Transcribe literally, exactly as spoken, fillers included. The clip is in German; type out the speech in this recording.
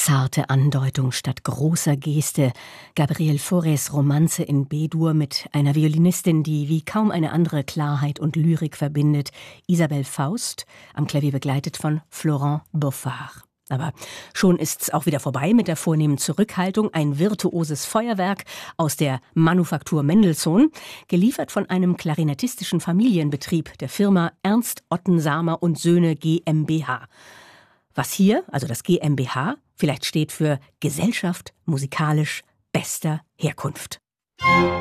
Zarte Andeutung statt großer Geste. Gabriel Faurés Romanze in B-Dur mit einer Violinistin, die wie kaum eine andere Klarheit und Lyrik verbindet. Isabelle Faust, am Klavier begleitet von Florent Beaufard. Aber schon ist's auch wieder vorbei mit der vornehmen Zurückhaltung. Ein virtuoses Feuerwerk aus der Manufaktur Mendelssohn, geliefert von einem klarinettistischen Familienbetrieb der Firma Ernst Ottensamer und Söhne GmbH. Was hier, also das GmbH, vielleicht steht für Gesellschaft musikalisch bester Herkunft.